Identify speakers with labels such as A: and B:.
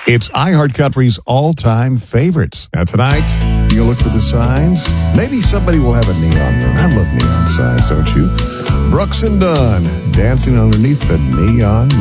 A: It's iHeartCountry's all-time favorites. Now tonight, you'll look for the signs. Maybe somebody will have a neon moon. I love neon signs, don't you? Brooks and Dunn, dancing underneath the neon moon.